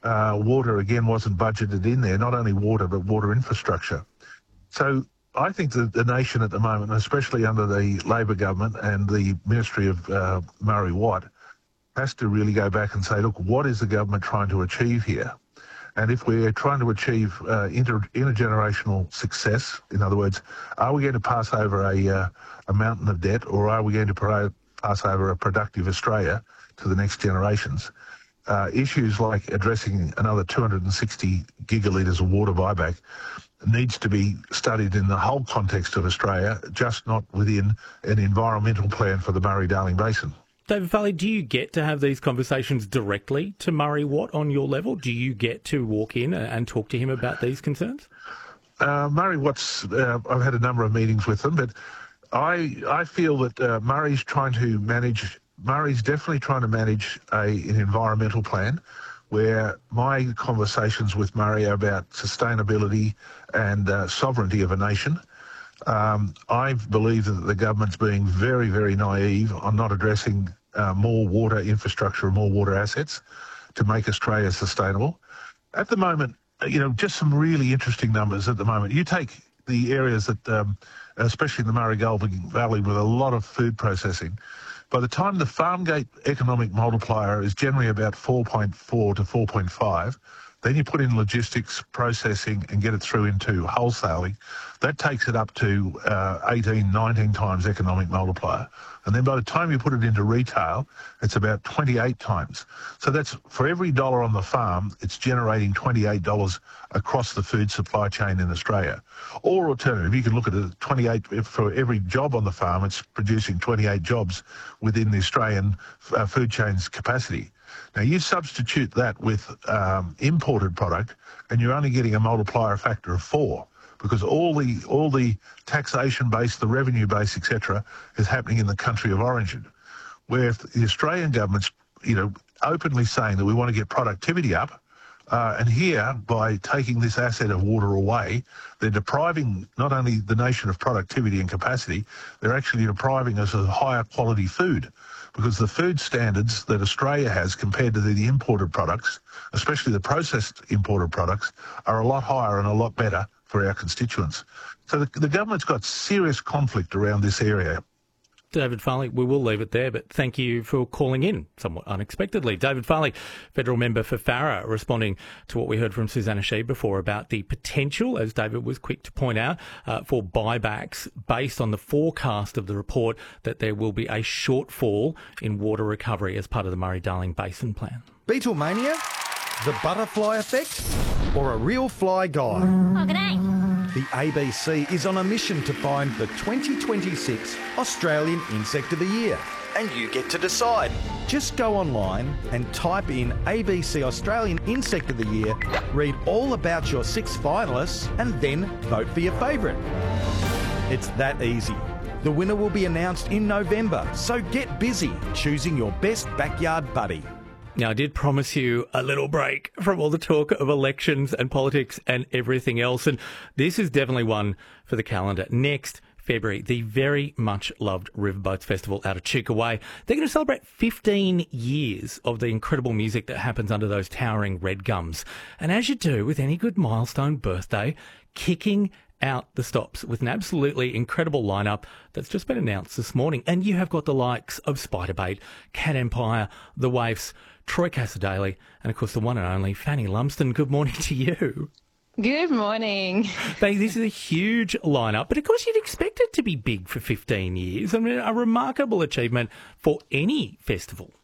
water again wasn't budgeted in there, not only water but water infrastructure. So I think that the nation at the moment, especially under the Labor government and the Ministry of Murray Watt, has to really go back and say, look, what is the government trying to achieve here? And if we're trying to achieve intergenerational success, in other words, are we going to pass over a mountain of debt, or are we going to pass over a productive Australia to the next generations? Issues like addressing another 260 gigalitres of water buyback needs to be studied in the whole context of Australia, just not within an environmental plan for the Murray-Darling Basin. David Farley, do you get to have these conversations directly to Murray Watt on your level? Do you get to walk in and talk to him about these concerns? Murray Watt's, I've had a number of meetings with them, but I feel that Murray's definitely trying to manage an environmental plan, where my conversations with Murray are about sustainability and sovereignty of a nation. I believe that the government's being very, very naive on not addressing more water infrastructure and more water assets to make Australia sustainable. At the moment, just some really interesting numbers at the moment. You take the areas that, especially in the Murray-Goulburn Valley, with a lot of food processing. By the time the Farmgate economic multiplier is generally about 4.4 to 4.5, then you put in logistics, processing, and get it through into wholesaling. That takes it up to 18, 19 times economic multiplier. And then by the time you put it into retail, it's about 28 times. So that's, for every dollar on the farm, it's generating $28 across the food supply chain in Australia. Or alternative, you can look at it, 28, for every job on the farm, it's producing 28 jobs within the Australian food chain's capacity. Now, you substitute that with imported product, and you're only getting a multiplier factor of 4, because all the taxation base, the revenue base, etc., is happening in the country of origin. Where if the Australian government's, openly saying that we want to get productivity up, and here, by taking this asset of water away, they're depriving not only the nation of productivity and capacity, they're actually depriving us of higher quality food, because the food standards that Australia has compared to the imported products, especially the processed imported products, are a lot higher and a lot better for our constituents. So the government's got serious conflict around this area. David Farley, we will leave it there, but thank you for calling in somewhat unexpectedly. David Farley, federal member for Farrer, responding to what we heard from Susanna Sheed before about the potential, as David was quick to point out, for buybacks based on the forecast of the report that there will be a shortfall in water recovery as part of the Murray-Darling Basin Plan. Beatlemania? The butterfly effect? Or a real fly guy? Oh, g'day. The ABC is on a mission to find the 2026 Australian Insect of the Year. And you get to decide. Just go online and type in ABC Australian Insect of the Year, read all about your 6 finalists, and then vote for your favourite. It's that easy. The winner will be announced in November, so get busy choosing your best backyard buddy. Now, I did promise you a little break from all the talk of elections and politics and everything else, and this is definitely one for the calendar. Next February, the very much loved Riverboats Festival out of Chuka Way. They're going to celebrate 15 years of the incredible music that happens under those towering red gums. And as you do with any good milestone birthday, kicking out the stops with an absolutely incredible lineup that's just been announced this morning. And you have got the likes of Spiderbait, Cat Empire, The Waifs, Troy Cassadaly, and of course the one and only Fanny Lumsden. Good morning to you. Good morning. Fanny, this is a huge lineup, but of course you'd expect it to be big for 15 years. I mean, a remarkable achievement for any festival.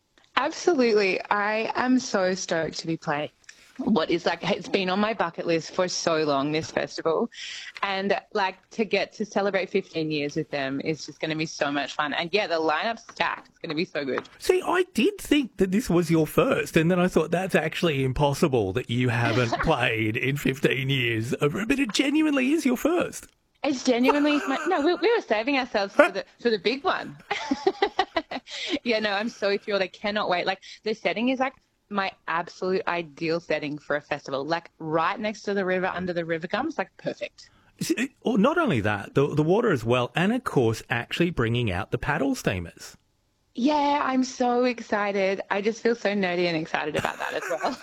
Absolutely. I am so stoked to be playing what is it's been on my bucket list for so long, this festival. And to get to celebrate 15 years with them is just going to be so much fun. And yeah, the lineup's stacked. It's going to be so good. See, I did think that this was your first, and then I thought that's actually impossible that you haven't played in 15 years. But it genuinely is your first. It's genuinely no. We were saving ourselves for the big one. Yeah, no, I'm so thrilled. I cannot wait. The setting is my absolute ideal setting for a festival, right next to the river, under the river gums, perfect. Well, not only that, the water as well, and of course actually bringing out the paddle steamers. Yeah, I'm so excited. I just feel so nerdy and excited about that as well.